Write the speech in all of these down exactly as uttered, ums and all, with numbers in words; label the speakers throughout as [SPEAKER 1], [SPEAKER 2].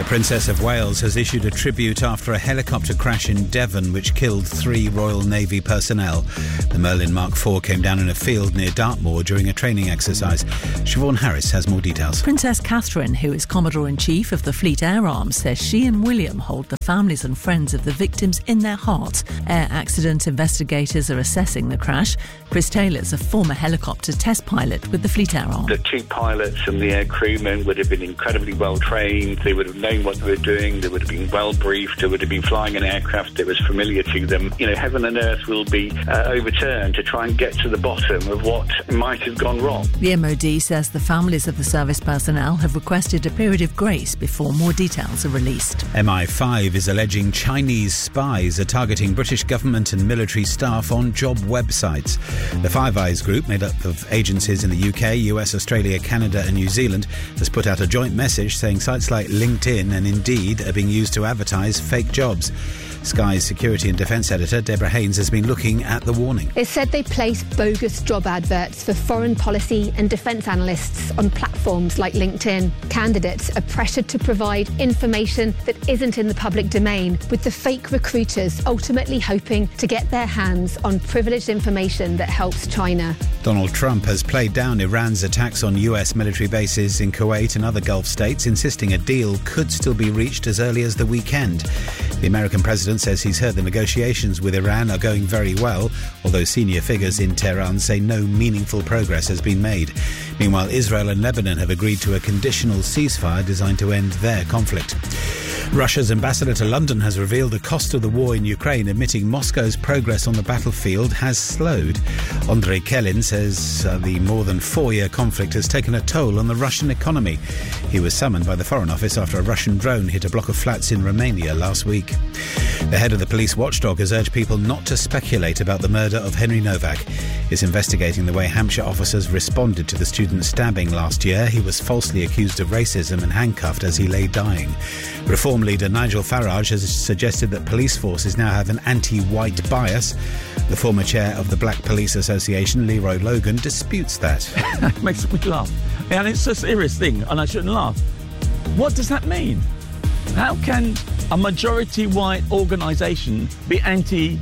[SPEAKER 1] The Princess of Wales has issued a tribute after a helicopter crash in Devon which killed three Royal Navy personnel. The Merlin Mark four came down in a field near Dartmoor during a training exercise. Siobhan Harris has more details.
[SPEAKER 2] Princess Catherine, who is Commodore-in-Chief of the Fleet Air Arm, says she and William hold the families and friends of the victims in their heart. Air accident investigators are assessing the crash. Chris Taylor's a former helicopter test pilot with the Fleet Air Arm.
[SPEAKER 3] The two pilots and the air crewmen would have been incredibly well trained. They would have known what they were doing. They would have been well briefed. They would have been flying an aircraft that was familiar to them. You know, heaven and earth will be uh, overturned to try and get to the bottom of what might have gone wrong.
[SPEAKER 2] The M O D says the families of the service personnel have requested a period of grace before more details are released.
[SPEAKER 1] M I five is alleging Chinese spies are targeting British government and military staff on job websites. The Five Eyes group, made up of agencies in the U K, U S, Australia, Canada and New Zealand, has put out a joint message saying sites like LinkedIn and Indeed are being used to advertise fake jobs. Sky's security and defence editor Deborah Haynes has been looking at the warning.
[SPEAKER 4] It said they place bogus job adverts for foreign policy and defence analysts on platforms like LinkedIn. Candidates are pressured to provide information that isn't in the public domain, with the fake recruiters ultimately hoping to get their hands on privileged information that helps China.
[SPEAKER 1] Donald Trump has played down Iran's attacks on U S military bases in Kuwait and other Gulf states, insisting a deal could still be reached as early as the weekend. The American president says he's heard the negotiations with Iran are going very well, although senior figures in Tehran say no meaningful progress has been made. Meanwhile, Israel and Lebanon have agreed to a conditional ceasefire designed to end their conflict. Russia's ambassador to London has revealed the cost of the war in Ukraine, admitting Moscow's progress on the battlefield has slowed. Andrei Kelin says uh, the more than four-year conflict has taken a toll on the Russian economy. He was summoned by the Foreign Office after a Russian drone hit a block of flats in Romania last week. The head of the police watchdog has urged people not to speculate about the murder of Henry Novak. He's investigating the way Hampshire officers responded to the student stabbing last year. He was falsely accused of racism and handcuffed as he lay dying. Reform leader Nigel Farage has suggested that police forces now have an anti-white bias. The former chair of the Black Police Association, Leroy Logan, disputes that.
[SPEAKER 5] It makes me laugh. And it's a serious thing, and I shouldn't laugh. What does that mean? How can a majority white organisation be anti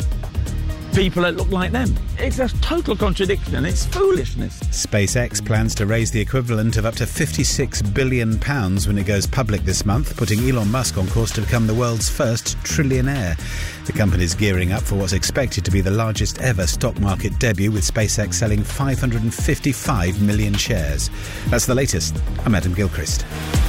[SPEAKER 5] people that look like them? It's a total contradiction. It's foolishness.
[SPEAKER 1] SpaceX plans to raise the equivalent of up to fifty-six billion pounds when it goes public this month, putting Elon Musk on course to become the world's first trillionaire. The company's gearing up for what's expected to be the largest ever stock market debut, with SpaceX selling five hundred fifty-five million shares. That's the latest. I'm Adam Gilchrist.